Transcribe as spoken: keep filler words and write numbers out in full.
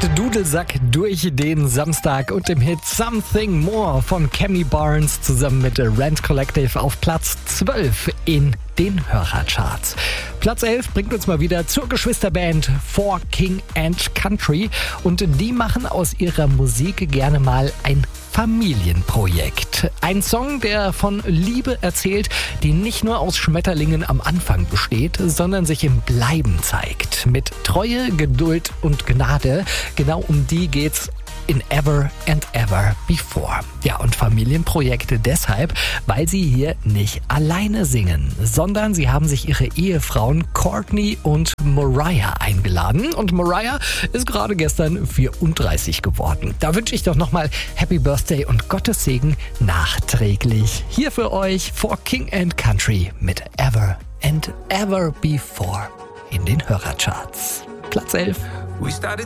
Dudelsack durch den Samstag und dem Hit Something More von Cammy Barnes zusammen mit Rent Collective auf Platz zwölf in den Hörercharts. Platz elf bringt uns mal wieder zur Geschwisterband For King and Country und die machen aus ihrer Musik gerne mal ein Familienprojekt. Ein Song, der von Liebe erzählt, die nicht nur aus Schmetterlingen am Anfang besteht, sondern sich im Bleiben zeigt. Mit Treue, Geduld und Gnade. Genau um die geht's in Ever and Ever Before. Ja, und Familienprojekte deshalb, weil sie hier nicht alleine singen, sondern sie haben sich ihre Ehefrauen Courtney und Mariah eingeladen. Und Mariah ist gerade gestern vierunddreißig geworden. Da wünsche ich doch nochmal Happy Birthday und Gottes Segen nachträglich. Hier für euch For King and Country mit Ever and Ever Before in den Hörercharts. Platz elf.